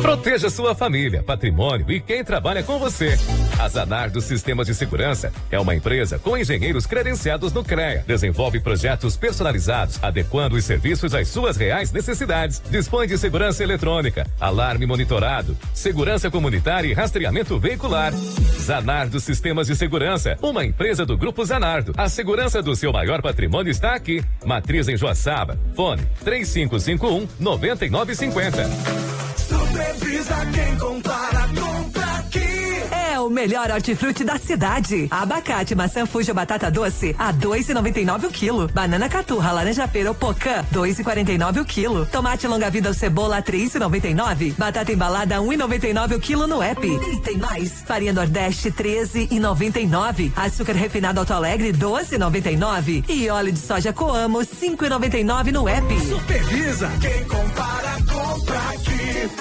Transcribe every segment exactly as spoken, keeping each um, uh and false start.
Proteja sua família, patrimônio e quem trabalha com você. A Zanardo Sistemas de Segurança é uma empresa com engenheiros credenciados no CREA. Desenvolve projetos personalizados, adequando os serviços às suas reais necessidades. Dispõe de segurança eletrônica, alarme monitorado, segurança comunitária e rastreamento veicular. Zanardo Sistemas de Segurança, uma empresa do Grupo Zanardo. A segurança do seu maior patrimônio está aqui. Matriz em Joaçaba. Fone três cinco cinco um, nove nove cinco zero. Supervisa quem compara, compra aqui. É o melhor hortifruti da cidade. Abacate, maçã, fuja, batata doce a dois e noventa e nove o quilo. Banana caturra, laranja pera ou pocã dois e quarenta e nove o quilo. Tomate longa vida ou cebola a três e noventa e nove. Batata embalada a um e noventa e nove o quilo no app. E tem mais. Farinha Nordeste treze e noventa e nove. Açúcar refinado Alto Alegre doze e noventa e nove. E óleo de soja Coamo cinco e noventa e nove no app. Supervisa quem compara, compra aqui.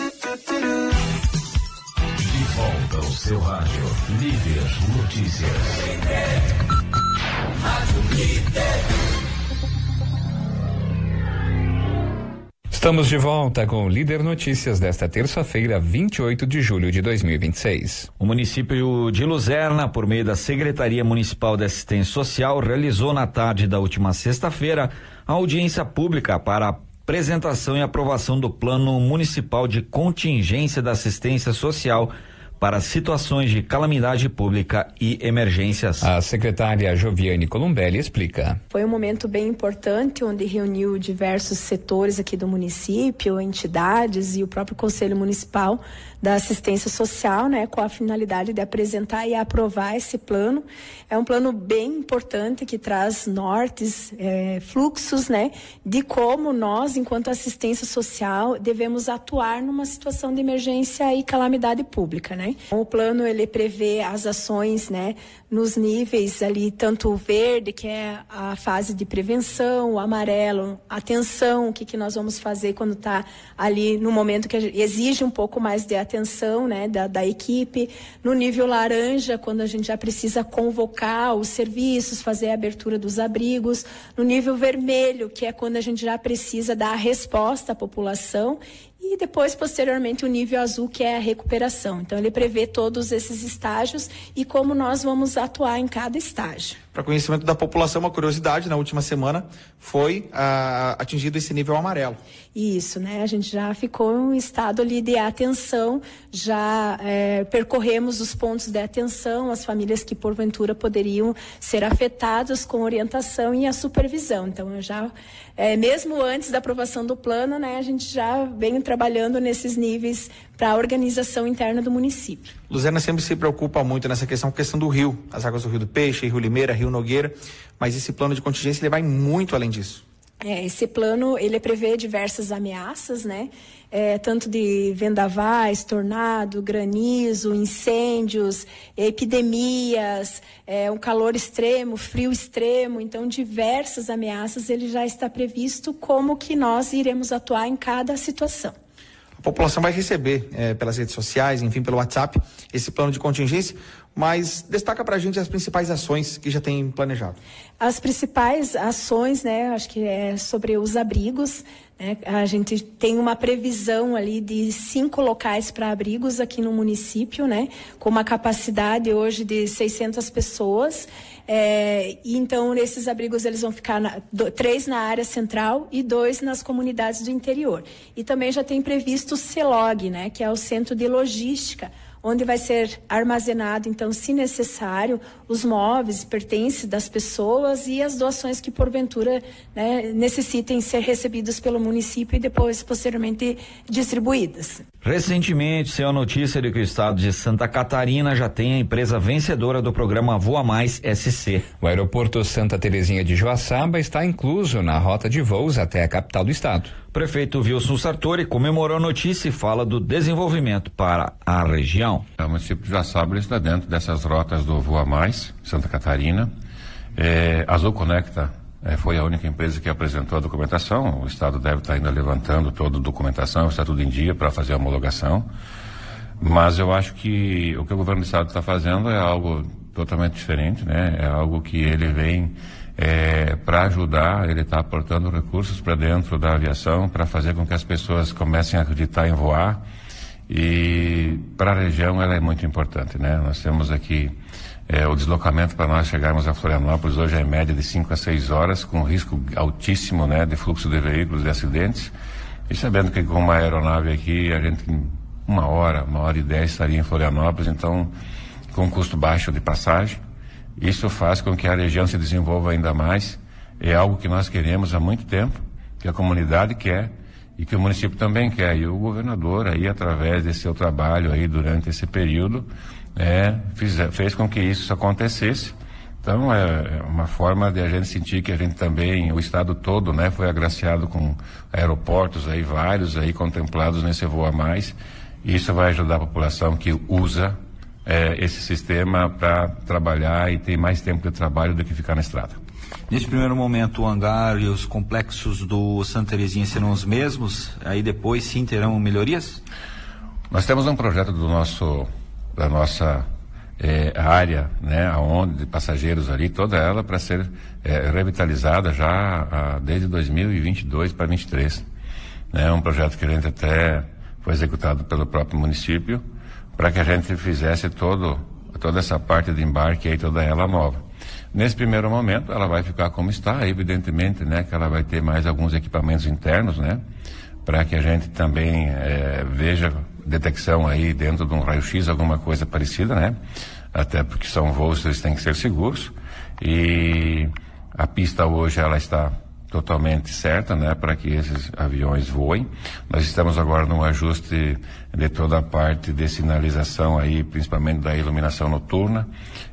De volta ao seu rádio, Líder Notícias. Rádio Líder. Estamos de volta com o Líder Notícias desta terça-feira, vinte e oito de julho de dois mil e vinte e seis. O município de Luzerna, por meio da Secretaria Municipal de Assistência Social, realizou na tarde da última sexta-feira a audiência pública para a apresentação e aprovação do Plano Municipal de Contingência da Assistência Social para situações de calamidade pública e emergências. A secretária Joviane Columbelli explica. Foi um momento bem importante, onde reuniu diversos setores aqui do município, entidades e o próprio Conselho Municipal da Assistência Social, né, com a finalidade de apresentar e aprovar esse plano. É um plano bem importante que traz nortes, é, fluxos, né, de como nós, enquanto assistência social, devemos atuar numa situação de emergência e calamidade pública, né. O plano, ele prevê as ações, né, nos níveis ali, tanto o verde, que é a fase de prevenção, o amarelo, atenção, o que que nós vamos fazer quando está ali no momento que exige um pouco mais de atenção, né, da, da equipe. No nível laranja, quando a gente já precisa convocar os serviços, fazer a abertura dos abrigos. No nível vermelho, que é quando a gente já precisa dar a resposta à população. E depois, posteriormente, o nível azul, que é a recuperação. Então, ele prevê todos esses estágios e como nós vamos atuar em cada estágio. Para conhecimento da população, uma curiosidade, na última semana foi ah, atingido esse nível amarelo. Isso, né? A gente já ficou em um estado ali de atenção, já é, percorremos os pontos de atenção, as famílias que porventura poderiam ser afetadas com orientação e a supervisão. Então, eu já, é, mesmo antes da aprovação do plano, né, a gente já vem trabalhando nesses níveis para a organização interna do município. Luzerna sempre se preocupa muito nessa questão, questão do rio, as águas do Rio do Peixe, Rio Limeira, Rio Nogueira, mas esse plano de contingência ele vai muito além disso. É, esse plano, ele prevê diversas ameaças, né? É, tanto de vendavais, tornado, granizo, incêndios, epidemias, é, um calor extremo, frio extremo, então diversas ameaças, ele já está previsto como que nós iremos atuar em cada situação. A população vai receber é, pelas redes sociais, enfim, pelo WhatsApp, esse plano de contingência, mas destaca para a gente as principais ações que já tem planejado. As principais ações, né, acho que é sobre os abrigos, né, a gente tem uma previsão ali de cinco locais para abrigos aqui no município, né, com uma capacidade hoje de seiscentas pessoas, é, e então esses abrigos eles vão ficar na, do, três na área central e dois nas comunidades do interior. E também já tem previsto o CELOG, né, que é o Centro de Logística, onde vai ser armazenado, então, se necessário, os móveis, pertences das pessoas e as doações que, porventura, né, necessitem ser recebidas pelo município e depois, posteriormente, distribuídas. Recentemente, saiu a notícia de que o estado de Santa Catarina já tem a empresa vencedora do programa Voa Mais S C. O aeroporto Santa Terezinha de Joaçaba está incluso na rota de voos até a capital do estado. O prefeito Wilson Sartori comemorou a notícia e fala do desenvolvimento para a região. O município de Joaçaba está dentro dessas rotas do Voa Mais, Santa Catarina. É, Azul Conecta é, foi a única empresa que apresentou a documentação. O estado deve estar ainda levantando toda a documentação, está tudo em dia para fazer a homologação. Mas eu acho que o que o governo do estado está fazendo é algo totalmente diferente, né? É algo que ele vem É, para ajudar, ele está aportando recursos para dentro da aviação, para fazer com que as pessoas comecem a acreditar em voar E para a região ela é muito importante, né? Nós temos aqui é, o deslocamento para nós chegarmos a Florianópolis hoje é em média de cinco a seis horas, com risco altíssimo, né, de fluxo de veículos, de acidentes. E sabendo que com uma aeronave aqui, a gente em uma hora, uma hora e dez estaria em Florianópolis, então com um custo baixo de passagem. Isso faz com que a região se desenvolva ainda mais. É algo que nós queremos há muito tempo, que a comunidade quer e que o município também quer. E o governador aí, através desse seu trabalho aí durante esse período, é, fiz, fez com que isso acontecesse. Então é uma forma de a gente sentir que a gente também, o estado todo, né, foi agraciado com aeroportos aí, vários aí contemplados nesse Voa Mais. E isso vai ajudar a população que usa É, esse sistema para trabalhar e ter mais tempo de trabalho do que ficar na estrada. Nesse primeiro momento, o hangar e os complexos do Santa Terezinha serão os mesmos? Aí depois sim terão melhorias? Nós temos um projeto do nosso, da nossa é, área, né, aonde de passageiros ali, toda ela para ser é, revitalizada já a, desde dois mil e vinte e dois para vinte e três. É né, um projeto que a gente até foi executado pelo próprio município, para que a gente fizesse todo, toda essa parte de embarque aí, toda ela nova. Nesse primeiro momento, ela vai ficar como está, evidentemente, né, que ela vai ter mais alguns equipamentos internos, né, para que a gente também é, veja detecção aí dentro de um raio-x, alguma coisa parecida, né, até porque são voos, eles têm que ser seguros, e a pista hoje, ela está totalmente certa, né, para que esses aviões voem. Nós estamos agora num ajuste de toda a parte de sinalização aí, principalmente da iluminação noturna,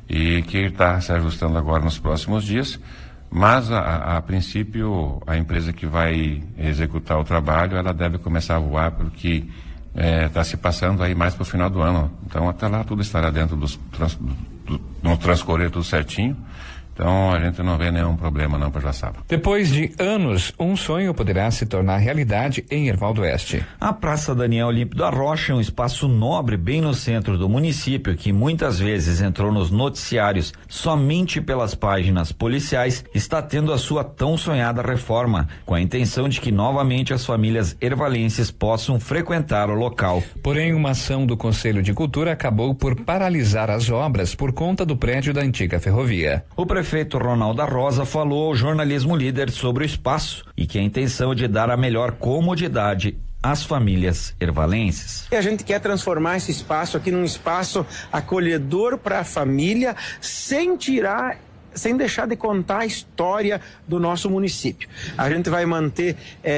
e que está se ajustando agora nos próximos dias. Mas a, a, a princípio a empresa que vai executar o trabalho, ela deve começar a voar porque está é, se passando aí mais para o final do ano. Então até lá tudo estará dentro dos trans, do, no transcorrer tudo certinho. Então a gente não vê nenhum problema não para Joaçaba. Depois de anos, um sonho poderá se tornar realidade em Erval do Oeste. A Praça Daniel Olímpio da Rocha é um espaço nobre bem no centro do município que muitas vezes entrou nos noticiários somente pelas páginas policiais, está tendo a sua tão sonhada reforma, com a intenção de que novamente as famílias ervalenses possam frequentar o local. Porém, uma ação do Conselho de Cultura acabou por paralisar as obras por conta do prédio da antiga ferrovia. O prefeito O prefeito Ronaldo Rosa falou ao jornalismo líder sobre o espaço e que a intenção de dar a melhor comodidade às famílias ervalenses. E a gente quer transformar esse espaço aqui num espaço acolhedor para a família, sem tirar sem deixar de contar a história do nosso município. A gente vai manter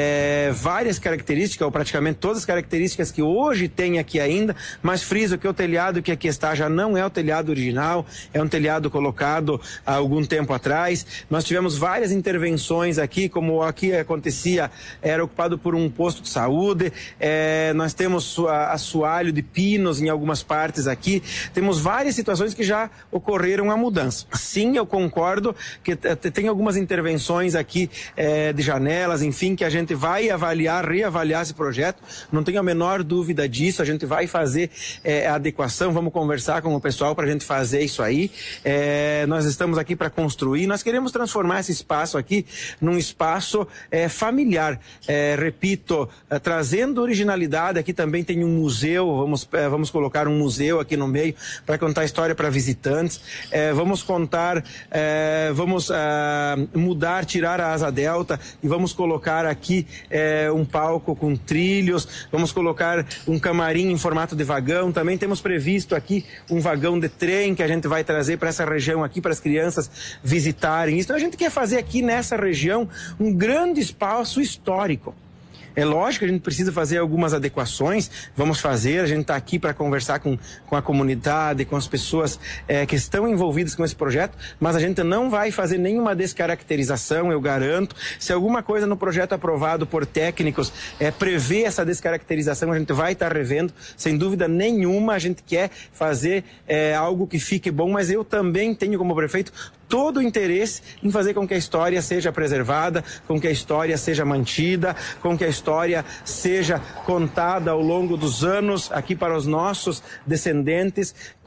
é, várias características, ou praticamente todas as características que hoje tem aqui ainda, mas friso que o telhado que aqui está já não é o telhado original, é um telhado colocado há algum tempo atrás. Nós tivemos várias intervenções aqui, como aqui acontecia, era ocupado por um posto de saúde, é, nós temos assoalho de pinos em algumas partes aqui, temos várias situações que já ocorreram a mudança. Sim, eu concordo que tem algumas intervenções aqui eh, de janelas, enfim, que a gente vai avaliar, reavaliar esse projeto, não tenho a menor dúvida disso, a gente vai fazer eh, a adequação, vamos conversar com o pessoal para a gente fazer isso aí, eh, nós estamos aqui para construir, nós queremos transformar esse espaço aqui num espaço eh, familiar, eh, repito, eh, trazendo originalidade, aqui também tem um museu, vamos, eh, vamos colocar um museu aqui no meio para contar a história para visitantes, eh, vamos contar É, vamos é, mudar, tirar a asa delta e vamos colocar aqui é, um palco com trilhos, vamos colocar um camarim em formato de vagão, também temos previsto aqui um vagão de trem que a gente vai trazer para essa região aqui, para as crianças visitarem isso. Então a gente quer fazer aqui nessa região um grande espaço histórico. É lógico que a gente precisa fazer algumas adequações, vamos fazer, a gente está aqui para conversar com, com a comunidade, com as pessoas é, que estão envolvidas com esse projeto, mas a gente não vai fazer nenhuma descaracterização, eu garanto. Se alguma coisa no projeto aprovado por técnicos é, prevê essa descaracterização, a gente vai estar tá revendo, sem dúvida nenhuma, a gente quer fazer é, algo que fique bom, mas eu também tenho como prefeito todo o interesse em fazer com que a história seja preservada, com que a história seja mantida, com que a história seja contada ao longo dos anos aqui para os nossos descendentes,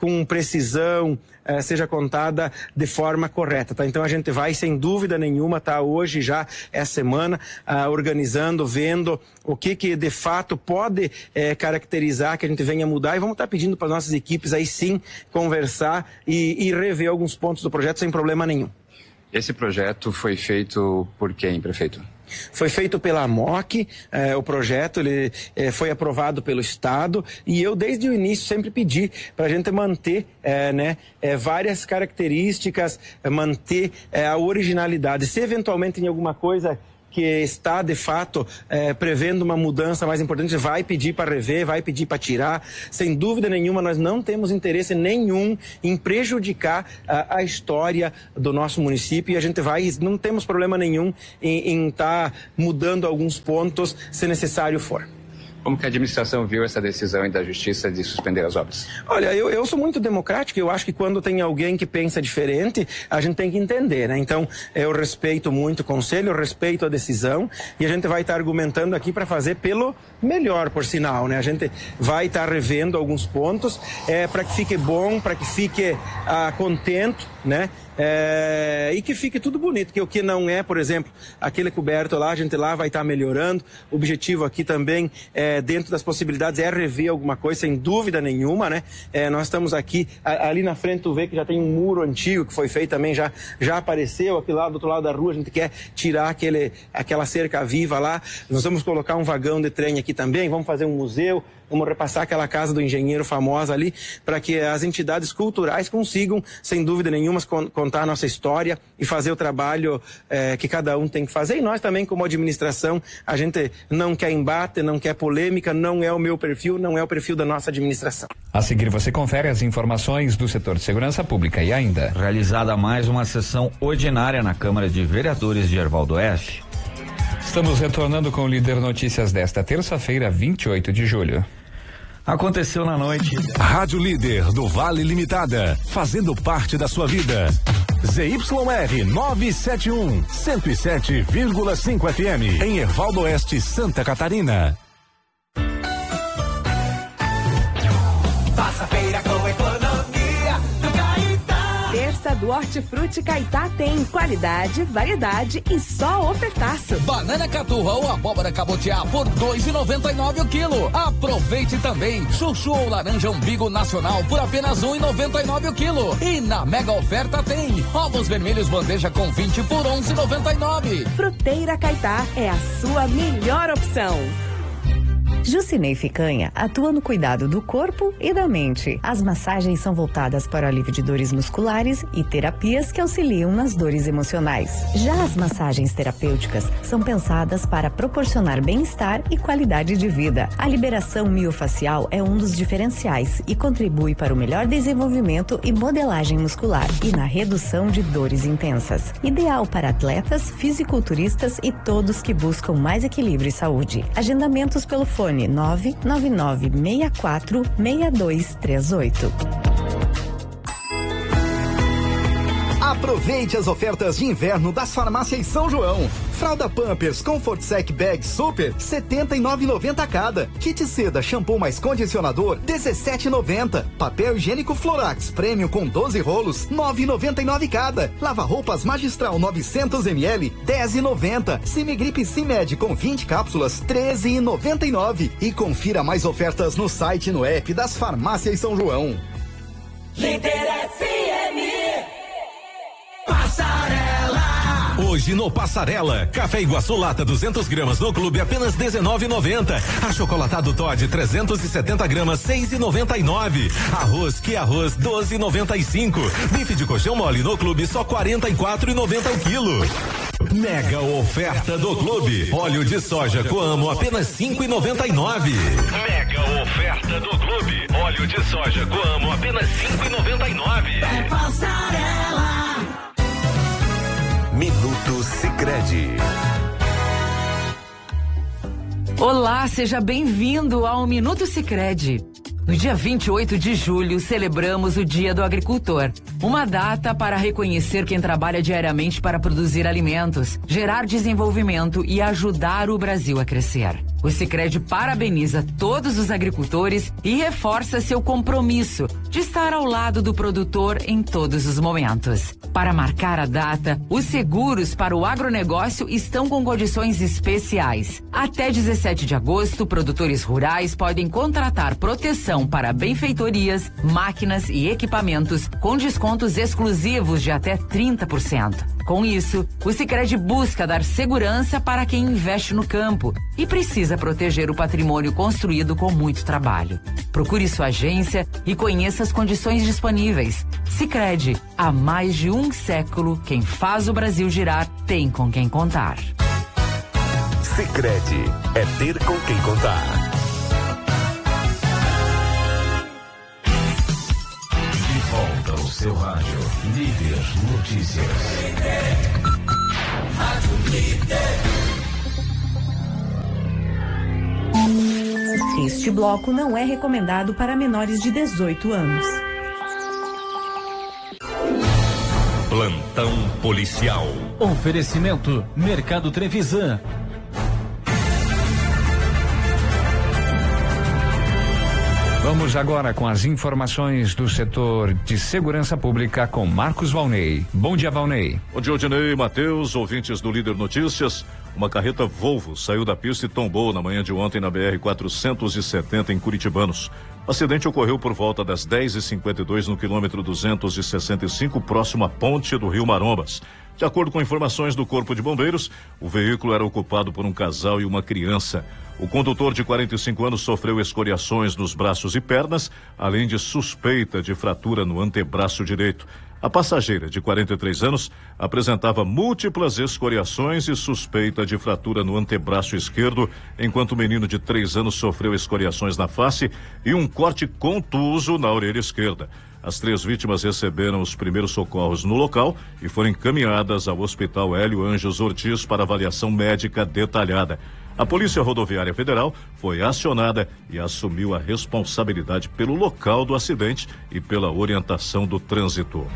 com precisão, eh, seja contada de forma correta, tá? Então a gente vai, sem dúvida nenhuma, tá hoje já, essa semana, ah, organizando, vendo o que que de fato pode eh, caracterizar que a gente venha mudar, e vamos estar tá pedindo para nossas equipes aí sim conversar e, e rever alguns pontos do projeto sem problema nenhum. Esse projeto foi feito por quem, prefeito? Foi feito pela M O C, eh, o projeto ele eh, foi aprovado pelo Estado, e eu desde o início sempre pedi para a gente manter eh, né, eh, várias características, eh, manter eh, a originalidade. Se eventualmente em alguma coisa que está, de fato, eh, prevendo uma mudança mais importante, vai pedir para rever, vai pedir para tirar. Sem dúvida nenhuma, nós não temos interesse nenhum em prejudicar a, a história do nosso município, e a gente vai, não temos problema nenhum em estar tá mudando alguns pontos, se necessário for. Como que a administração viu essa decisão da Justiça de suspender as obras? Olha, eu, eu sou muito democrático, eu acho que quando tem alguém que pensa diferente, a gente tem que entender, né? Então, eu respeito muito o conselho, eu respeito a decisão, e a gente vai estar argumentando aqui para fazer pelo melhor, por sinal, né? A gente vai estar revendo alguns pontos, é, para que fique bom, para que fique ah, contente, né? É, e que fique tudo bonito, que o que não é, por exemplo, aquele coberto lá, a gente lá vai estar melhorando. O objetivo aqui também, é, dentro das possibilidades, é rever alguma coisa, sem dúvida nenhuma, né? É, nós estamos aqui, a, ali na frente tu vê que já tem um muro antigo que foi feito também, já, já apareceu, aqui lá do outro lado da rua a gente quer tirar aquele, aquela cerca viva lá. Nós vamos colocar um vagão de trem aqui também, vamos fazer um museu, vamos repassar aquela casa do engenheiro famosa ali, para que as entidades culturais consigam, sem dúvida nenhuma, con contar a nossa história e fazer o trabalho eh, que cada um tem que fazer. E nós também, como administração, a gente não quer embate, não quer polêmica, não é o meu perfil, não é o perfil da nossa administração. A seguir você confere as informações do setor de segurança pública e ainda. Realizada mais uma sessão ordinária na Câmara de Vereadores de Erval do Oeste. Estamos retornando com o Líder Notícias desta terça-feira, vinte e oito de julho. Aconteceu na noite. Rádio Líder do Vale Limitada, fazendo parte da sua vida. Z Y R novecentos e setenta e um, cento e sete vírgula cinco F M, em Erval do Oeste, Santa Catarina. Faça feira com economia do Caetá. Terça do Hortifruti Caetá tem qualidade, variedade e só ofertaço. Banana caturra ou abóbora cabotiá por dois e noventa e nove o quilo. Aproveite também chuchu ou laranja umbigo nacional por apenas um e noventa e nove o quilo. E na mega oferta tem ovos vermelhos bandeja com vinte por onze e noventa e nove. Fruteira Caetá é a sua melhor opção. Jucinei Ficanha atua no cuidado do corpo e da mente. As massagens são voltadas para o alívio de dores musculares e terapias que auxiliam nas dores emocionais. Já as massagens terapêuticas são pensadas para proporcionar bem-estar e qualidade de vida. A liberação miofacial é um dos diferenciais e contribui para o melhor desenvolvimento e modelagem muscular e na redução de dores intensas. Ideal para atletas, fisiculturistas e todos que buscam mais equilíbrio e saúde. Agendamentos pelo fone nove nove nove seis quatro seis dois três oito. Aproveite as ofertas de inverno das farmácias São João. Fralda Pampers Comfort Sec Bag Super setenta e nove e noventa cada. Kit seda shampoo mais condicionador dezessete e noventa. Papel higiênico Florax Premium com doze rolos nove e noventa e nove cada. Lava roupas Magistral novecentos mililitros dez e noventa. Simigrip Simed com vinte cápsulas treze e noventa e nove. E confira mais ofertas no site e no app das farmácias São João. Líder F M. Passarela. Hoje no Passarela, café Iguaçu lata duzentas gramas no clube apenas dezenove e noventa. Achocolatado Toddy trezentos e setenta gramas seis e noventa e nove. Arroz que arroz doze e noventa e cinco. Bife de colchão mole no clube só quarenta e quatro e noventa o quilo. Mega oferta do clube. Óleo de soja Coamo apenas cinco e noventa e nove. Mega oferta do clube. Óleo de soja Coamo apenas cinco e noventa e nove. É Passarela. Minuto Sicredi. Olá, seja bem-vindo ao Minuto Sicredi. No dia vinte e oito de julho, celebramos o Dia do Agricultor. Uma data para reconhecer quem trabalha diariamente para produzir alimentos, gerar desenvolvimento e ajudar o Brasil a crescer. O Sicredi parabeniza todos os agricultores e reforça seu compromisso de estar ao lado do produtor em todos os momentos. Para marcar a data, os seguros para o agronegócio estão com condições especiais. Até dezessete de agosto, produtores rurais podem contratar proteção para benfeitorias, máquinas e equipamentos com descontos exclusivos de até trinta por cento. Com isso, o Sicredi busca dar segurança para quem investe no campo e precisa proteger o patrimônio construído com muito trabalho. Procure sua agência e conheça as condições disponíveis. Sicredi, há mais de um século, quem faz o Brasil girar tem com quem contar. Sicredi, é ter com quem contar. Volta ao seu rádio, Líder Notícias. Rádio Líder. Este bloco não é recomendado para menores de dezoito anos. Plantão policial. Oferecimento Mercado Trevisan. Vamos agora com as informações do setor de segurança pública com Marcos Valnei. Bom dia, Valnei. Bom dia, Odinei, Matheus, ouvintes do Líder Notícias. Uma carreta Volvo saiu da pista e tombou na manhã de ontem na B R quatrocentos e setenta em Curitibanos. O acidente ocorreu por volta das dez e cinquenta e dois no quilômetro duzentos e sessenta e cinco, próximo à ponte do Rio Marombas. De acordo com informações do Corpo de Bombeiros, o veículo era ocupado por um casal e uma criança. O condutor de quarenta e cinco anos sofreu escoriações nos braços e pernas, além de suspeita de fratura no antebraço direito. A passageira, de quarenta e três anos, apresentava múltiplas escoriações e suspeita de fratura no antebraço esquerdo, enquanto o menino de três anos sofreu escoriações na face e um corte contuso na orelha esquerda. As três vítimas receberam os primeiros socorros no local e foram encaminhadas ao Hospital Hélio Anjos Ortiz para avaliação médica detalhada. A Polícia Rodoviária Federal foi acionada e assumiu a responsabilidade pelo local do acidente e pela orientação do trânsito.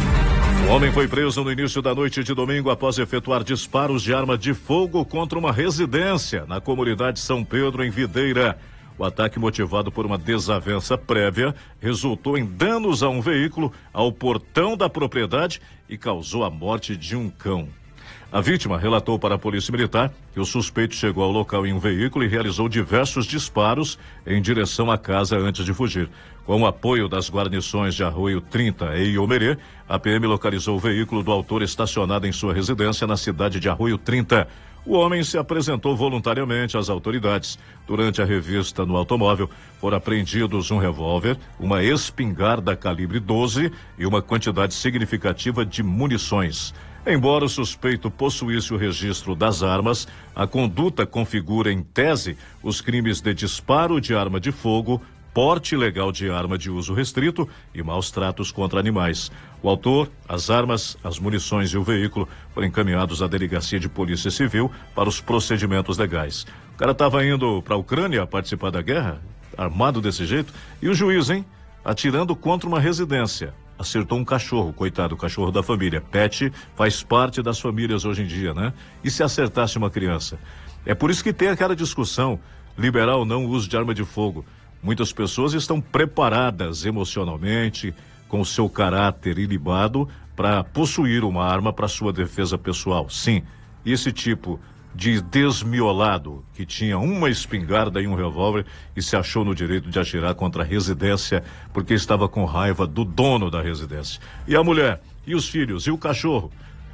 O homem foi preso no início da noite de domingo após efetuar disparos de arma de fogo contra uma residência na comunidade São Pedro, em Videira. O ataque, motivado por uma desavença prévia, resultou em danos a um veículo, ao portão da propriedade e causou a morte de um cão. A vítima relatou para a Polícia Militar que o suspeito chegou ao local em um veículo e realizou diversos disparos em direção à casa antes de fugir. Com o apoio das guarnições de Arroio trinta e Iomerê, a P M localizou o veículo do autor estacionado em sua residência na cidade de Arroio trinta. O homem se apresentou voluntariamente às autoridades. Durante a revista no automóvel, foram apreendidos um revólver, uma espingarda calibre doze e uma quantidade significativa de munições. Embora o suspeito possuísse o registro das armas, a conduta configura, em tese, os crimes de disparo de arma de fogo, porte ilegal de arma de uso restrito e maus tratos contra animais. O autor, as armas, as munições e o veículo foram encaminhados à Delegacia de Polícia Civil para os procedimentos legais. O cara estava indo para a Ucrânia participar da guerra, armado desse jeito, e o juiz, hein, atirando contra uma residência. Acertou um cachorro, coitado, o cachorro da família. Pet faz parte das famílias hoje em dia, né? E se acertasse uma criança? É por isso que tem aquela discussão, liberar ou não o uso de arma de fogo. Muitas pessoas estão preparadas emocionalmente, com o seu caráter ilibado, para possuir uma arma para sua defesa pessoal. Sim, e esse tipo de desmiolado que tinha uma espingarda e um revólver e se achou no direito de atirar contra a residência porque estava com raiva do dono da residência. E a mulher, e os filhos, e o cachorro?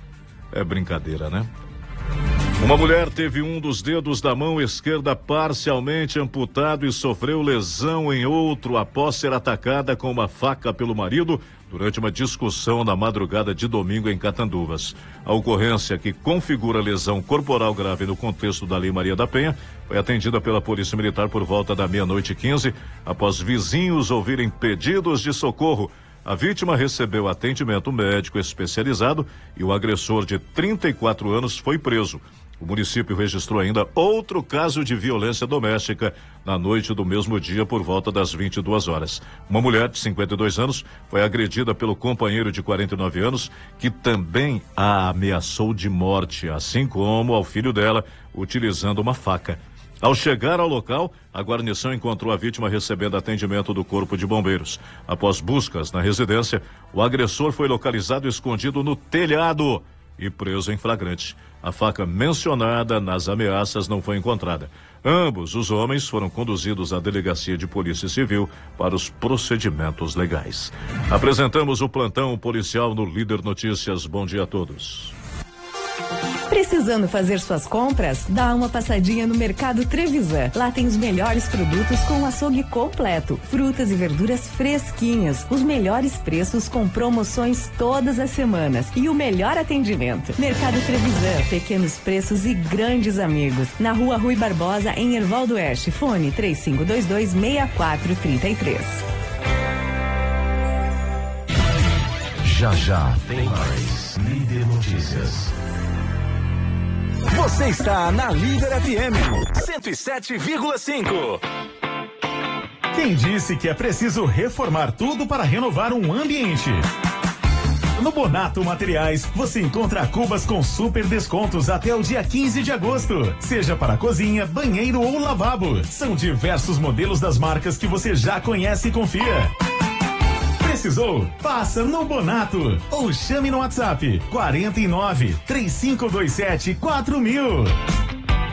É brincadeira, né? Uma mulher teve um dos dedos da mão esquerda parcialmente amputado e sofreu lesão em outro após ser atacada com uma faca pelo marido durante uma discussão na madrugada de domingo em Catanduvas. A ocorrência, que configura lesão corporal grave no contexto da Lei Maria da Penha, foi atendida pela Polícia Militar por volta da meia-noite e quinze, após vizinhos ouvirem pedidos de socorro. A vítima recebeu atendimento médico especializado e o agressor, de trinta e quatro anos, foi preso. O município registrou ainda outro caso de violência doméstica na noite do mesmo dia, por volta das vinte e duas horas. Uma mulher de cinquenta e dois anos foi agredida pelo companheiro de quarenta e nove anos, que também a ameaçou de morte, assim como ao filho dela, utilizando uma faca. Ao chegar ao local, a guarnição encontrou a vítima recebendo atendimento do Corpo de Bombeiros. Após buscas na residência, o agressor foi localizado escondido no telhado e preso em flagrante. A faca mencionada nas ameaças não foi encontrada. Ambos os homens foram conduzidos à Delegacia de Polícia Civil para os procedimentos legais. Apresentamos o plantão policial no Líder Notícias. Bom dia a todos. Precisando fazer suas compras? Dá uma passadinha no Mercado Trevisan. Lá tem os melhores produtos com o açougue completo, frutas e verduras fresquinhas, os melhores preços com promoções todas as semanas e o melhor atendimento. Mercado Trevisan, pequenos preços e grandes amigos. Na Rua Rui Barbosa, em Erval do Oeste. Fone três cinco dois dois, seis quatro três três. Já já tem mais Líder Notícias. Você está na Líder F M cento e sete vírgula cinco. Quem disse que é preciso reformar tudo para renovar um ambiente? No Bonato Materiais, você encontra cubas com super descontos até o dia quinze de agosto. Seja para cozinha, banheiro ou lavabo. São diversos modelos das marcas que você já conhece e confia. Precisou? Passa no Bonato ou chame no WhatsApp quarenta e nove, três cinco dois sete, quatro mil.